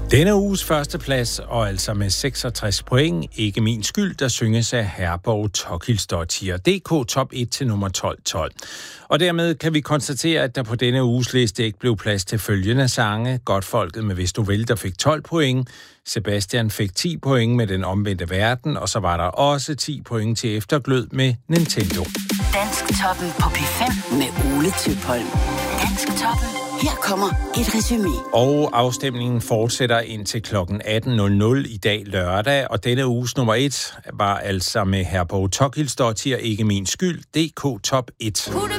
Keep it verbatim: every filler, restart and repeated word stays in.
Denne uges første plads, og altså med seksogtres point, ikke min skyld, der synges af Herborg Tokilsdottir. D K top et til nummer tolv tolv. Og dermed kan vi konstatere, at der på denne uges liste ikke blev plads til følgende sange. Godtfolket med Hvis du vil, der fik tolv point. Sebastian fik ti point med Den omvendte verden, og så var der også ti point til Efterglød med Nintendo. Dansktoppen på P fem med Ole Tøpholm. Dansktoppen. Her kommer et resumé. Og afstemningen fortsætter indtil klokken atten nul nul i dag lørdag, og denne uges nummer et var altså med Herborg Tokilsdottir, ikke min skyld, D K top et.